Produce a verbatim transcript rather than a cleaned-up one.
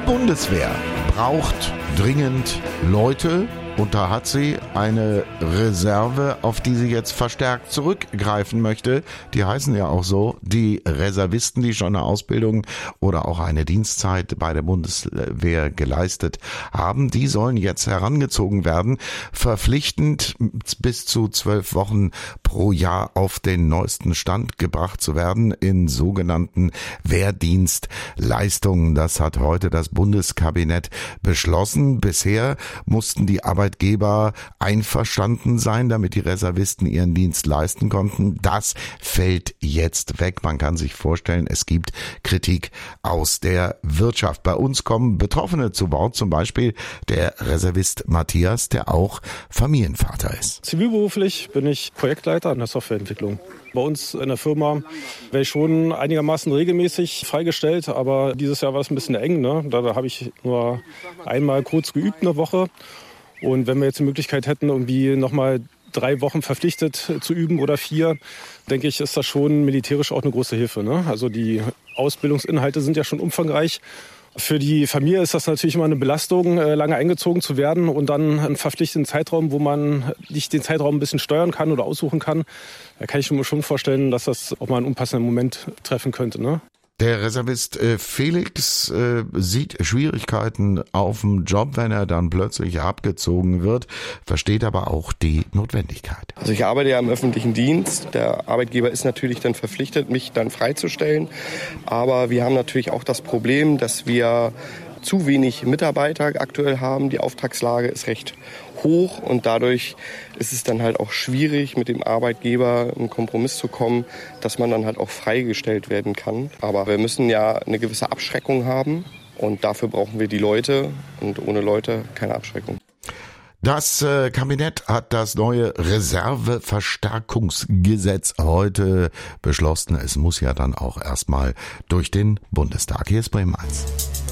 Bundeswehr braucht dringend Leute. Und da hat sie eine Reserve, auf die sie jetzt verstärkt zurückgreifen möchte. Die heißen ja auch so, die Reservisten, die schon eine Ausbildung oder auch eine Dienstzeit bei der Bundeswehr geleistet haben. Die sollen jetzt herangezogen werden, verpflichtend bis zu zwölf Wochen pro Jahr auf den neuesten Stand gebracht zu werden in sogenannten Wehrdienstleistungen. Das hat heute das Bundeskabinett beschlossen. Bisher mussten die Arbeitgeber Arbeitgeber einverstanden sein, damit die Reservisten ihren Dienst leisten konnten. Das fällt jetzt weg. Man kann sich vorstellen, es gibt Kritik aus der Wirtschaft. Bei uns kommen Betroffene zu Wort, zum Beispiel der Reservist Matthias, der auch Familienvater ist. Zivilberuflich bin ich Projektleiter in der Softwareentwicklung. Bei uns in der Firma wäre ich schon einigermaßen regelmäßig freigestellt, aber dieses Jahr war es ein bisschen eng, ne? Da, da habe ich nur einmal kurz geübt eine Woche. Und wenn wir jetzt die Möglichkeit hätten, irgendwie nochmal drei Wochen verpflichtet zu üben oder vier, denke ich, ist das schon militärisch auch eine große Hilfe, ne? Also die Ausbildungsinhalte sind ja schon umfangreich. Für die Familie ist das natürlich immer eine Belastung, lange eingezogen zu werden und dann einen verpflichteten Zeitraum, wo man nicht den Zeitraum ein bisschen steuern kann oder aussuchen kann. Da kann ich mir schon vorstellen, dass das auch mal einen unpassenden Moment treffen könnte, ne? Der Reservist äh, Felix äh, sieht Schwierigkeiten auf dem Job, wenn er dann plötzlich abgezogen wird, versteht aber auch die Notwendigkeit. Also ich arbeite ja im öffentlichen Dienst. Der Arbeitgeber ist natürlich dann verpflichtet, mich dann freizustellen. Aber wir haben natürlich auch das Problem, dass wir zu wenig Mitarbeiter aktuell haben. Die Auftragslage ist recht hoch und dadurch ist es dann halt auch schwierig, mit dem Arbeitgeber einen Kompromiss zu kommen, dass man dann halt auch freigestellt werden kann. Aber wir müssen ja eine gewisse Abschreckung haben und dafür brauchen wir die Leute und ohne Leute keine Abschreckung. Das äh, Kabinett hat das neue Reserveverstärkungsgesetz heute beschlossen. Es muss ja dann auch erstmal durch den Bundestag. Hier ist Bremen eins.